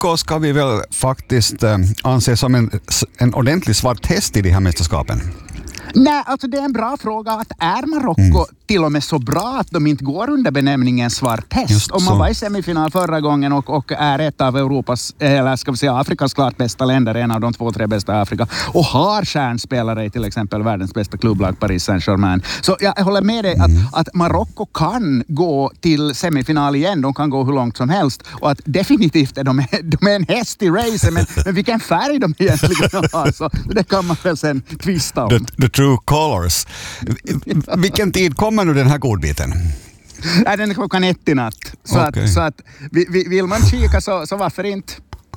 Marocko ska vi väl faktiskt anse som en ordentlig svart häst i de här mästerskapen. Nej, alltså det är en bra fråga. Att är Marocko till och med så bra att de inte går under benämningen svart häst? Om man var i semifinal förra gången och är ett av Europas, eller ska vi säga Afrikas klart bästa länder, en av de 2-3 bästa i Afrika, och har stjärnspelare i till exempel världens bästa klubblag Paris Saint-Germain. Så jag håller med dig att Marocko kan gå till semifinal igen. De kan gå hur långt som helst. Och att definitivt är de är en häst i racen, men vilken färg de egentligen har, så det kan man väl sen tvista om. The true colors. Vilken tid kommer nu den här godbiten? Nej, den är 1:00 i natt. Så att vill man kika så varför inte?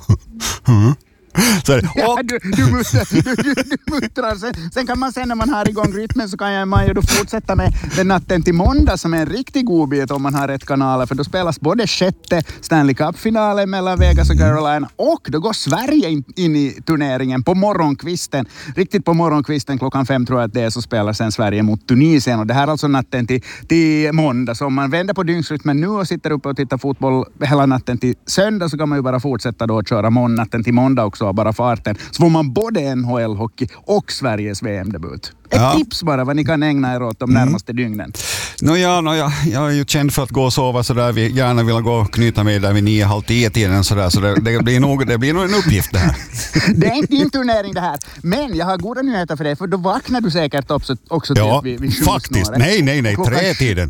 Ja, du muttrar. Sen kan man sen när man har igång rytmen så kan man ju då fortsätta med den natten till måndag som är en riktig godbit om man har rätt kanaler. För då spelas både 6:e Stanley Cup-finalen mellan Vegas och Carolina och då går Sverige in i turneringen på morgonkvisten. Riktigt på morgonkvisten 5:00 tror jag att det är, så spelar sen Sverige mot Tunisien. Och det här är alltså natten till måndag. Så om man vänder på dygnsrytmen nu och sitter uppe och tittar fotboll hela natten till söndag så kan man ju bara fortsätta då att köra natten till måndag också. Bara farten. Så får man både NHL-hockey och Sveriges VM-debut. Ett tips bara vad ni kan ägna er åt de närmaste dygnen. Nåja, jag är ju känd för att gå och sova sådär. Vi gärna vill gå och knyta mig där vid 9:30 tiden sådär. Så det blir nog en uppgift det här. Det är inte din turnering det här. Men jag har goda nyheter för dig, för då vaknar du säkert också till vid 7 faktiskt. snåret. Nej, 3-tiden.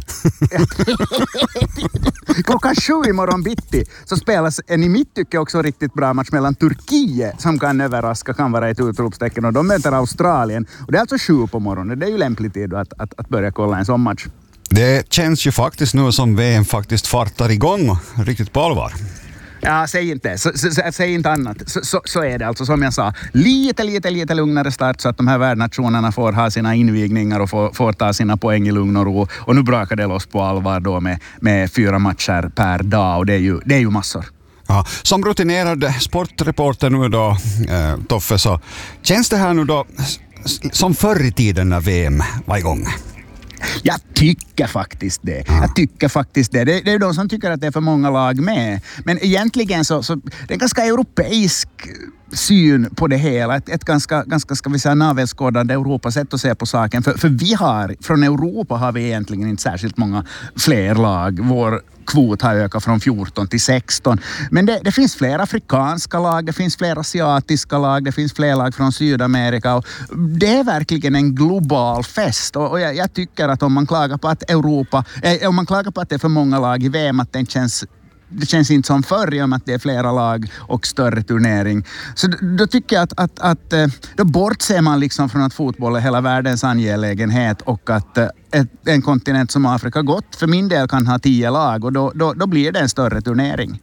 7:00 imorgon bitti så spelas en i mitt tycke också riktigt bra match mellan Turkiet, som kan överraska, kan vara ett utropstecken, och de möter Australien. Och det är alltså 7 på morgonen. Det är ju lämpligt tid att börja kolla en sån match. Det känns ju faktiskt nu som VM faktiskt fartar igång riktigt på allvar. Ja, säg inte. Säg inte annat. Så är det alltså, som jag sa. Lite lugnare start så att de här värdnationerna får ha sina invigningar och får ta sina poäng i lugn och ro. Och nu brakar det loss på allvar då med 4 matcher per dag, och det är ju massor. Ja, som rutinerad sportreporter nu då, Toffe, så känns det här nu då som förr i tiden när VM var igång? Jag tycker faktiskt det. Det är ju de som tycker att det är för många lag med. Men egentligen så det är en ganska europeisk syn på det hela. Ett ganska ska vi säga navelskådande Europasätt att se på saken. För från Europa har vi egentligen inte särskilt många fler lag. Vår kvot har ökat från 14 till 16. Men det finns fler afrikanska lag, det finns fler asiatiska lag, det finns fler lag från Sydamerika. Och det är verkligen en global fest. Och jag tycker att om man klagar på att det är för många lag i VM, att det känns inte som förr i och med att det är flera lag och större turnering. Så då tycker jag att då bortser man liksom från att fotboll är hela världens angelägenhet, och att en kontinent som Afrika gott för min del kan ha 10 lag, och då blir det en större turnering.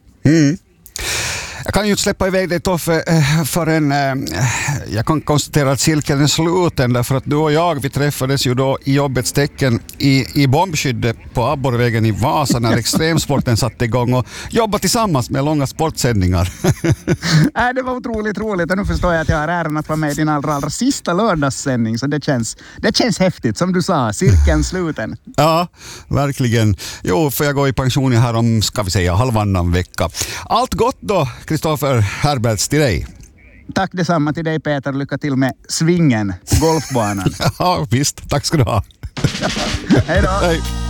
Jag kan ju inte släppa iväg dig, Toffe, förrän jag kan konstatera att cirkeln är sluten, därför att du och jag, vi träffades ju då i jobbets tecken i bombskyddet på Abborrvägen i Vasa när extremsporten satte igång och jobbade tillsammans med långa sportsändningar. Det var otroligt roligt, och nu förstår jag att jag har äran att vara med i din allra sista lördagssändning, så det känns häftigt, som du sa, cirkeln sluten. Ja, verkligen. Jo, för jag går i pension här om, ska vi säga, halvannan vecka. Allt gott då, Kristoffer Herberts, till dig. Tack detsamma till dig, Peter. Lycka till med svingen på golfbanan. Ja, visst. Tack ska du ha. Hej då. Hej.